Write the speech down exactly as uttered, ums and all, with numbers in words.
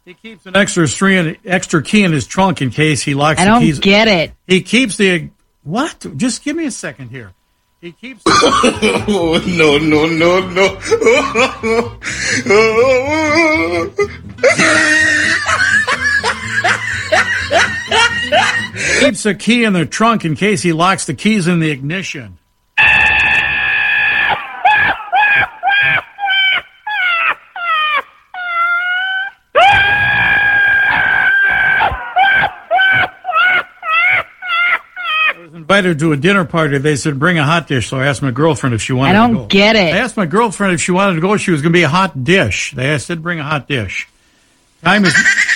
He keeps an extra three extra key in his trunk in case he locks I the don't keys. get it. He keeps the what? Just give me a second here. He keeps. Oh, no, no, no, no. Keeps a key in the trunk in case he locks the keys in the ignition. Invited to a dinner party. They said bring a hot dish, so I asked my girlfriend if she wanted I to go. don't get it. I asked my girlfriend if she wanted to go. She was going to be a hot dish. They said bring a hot dish. Time is